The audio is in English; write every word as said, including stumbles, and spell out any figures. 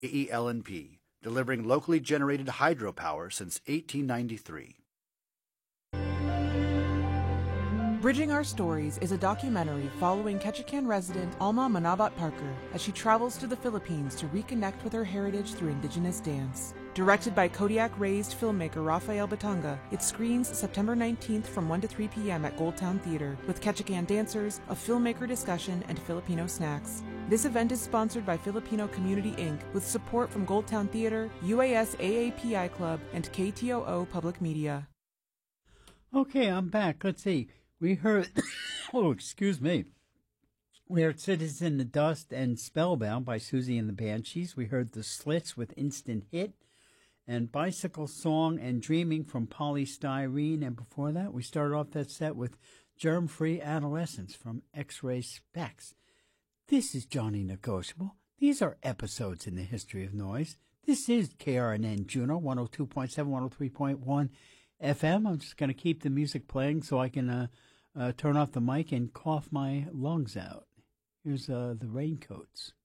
E L N P, delivering locally generated hydropower since eighteen ninety-three. Bridging Our Stories is a documentary following Ketchikan resident Alma Manabat Parker as she travels to the Philippines to reconnect with her heritage through indigenous dance. Directed by Kodiak-raised filmmaker Rafael Batanga, it screens September nineteenth from one to three p.m. at Goldtown Theater with Ketchikan dancers, a filmmaker discussion, and Filipino snacks. This event is sponsored by Filipino Community Incorporated with support from Goldtown Theater, U A S A A P I Club, and K T O O Public Media. Okay, I'm back. Let's see. We heard, oh, excuse me. We heard Citizen in the Dust and Spellbound by Susie and the Banshees. We heard The Slits with Instant Hit and Bicycle Song and Dreaming from Polystyrene. And before that, we started off that set with Germ-Free Adolescence from X-Ray Specs. This is Johnny Negotiable. These are episodes in the history of noise. This is K R N N Juneau, one oh two point seven, one oh three point one F M. I'm just going to keep the music playing so I can uh, uh, turn off the mic and cough my lungs out. Here's uh, the Raincoats.